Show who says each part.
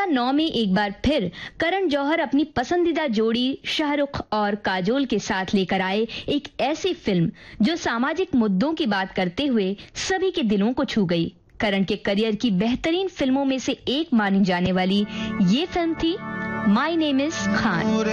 Speaker 1: 2009 में एक बार फिर करण जौहर अपनी पसंदीदा जोड़ी शाहरुख और काजोल के साथ लेकर आए एक ऐसी फिल्म जो सामाजिक मुद्दों की बात करते हुए सभी के दिलों को छू गई। करण के करियर की बेहतरीन फिल्मों में से एक मानी जाने वाली ये फिल्म थी माय नेम इज खान।